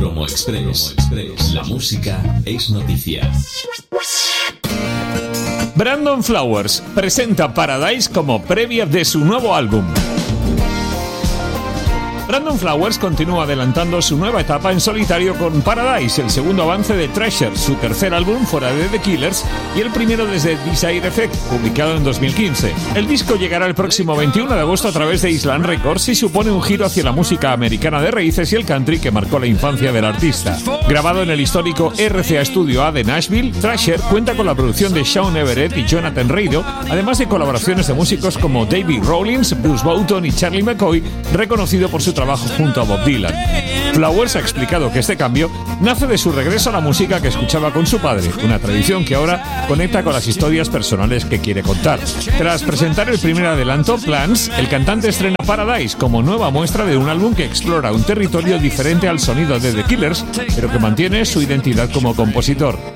Promo Express. La música es noticia. Brandon Flowers presenta Paradise como previa de su nuevo álbum. Brandon Flowers continúa adelantando su nueva etapa en solitario con Paradise, el segundo avance de Treasure, su tercer álbum fuera de The Killers y el primero desde Desire Effect, publicado en 2015. El disco llegará el próximo 21 de agosto a través de Island Records y supone un giro hacia la música americana de raíces y el country que marcó la infancia del artista. Grabado en el histórico RCA Studio A de Nashville, Treasure cuenta con la producción de Sean Everett y Jonathan Rado, además de colaboraciones de músicos como David Rawlings, Bruce Boughton y Charlie McCoy, reconocido por su trabajo junto a Bob Dylan. Flowers ha explicado que este cambio nace de su regreso a la música que escuchaba con su padre, una tradición que ahora conecta con las historias personales que quiere contar. Tras presentar el primer adelanto, Plans, el cantante estrena Paradise como nueva muestra de un álbum que explora un territorio diferente al sonido de The Killers, pero que mantiene su identidad como compositor.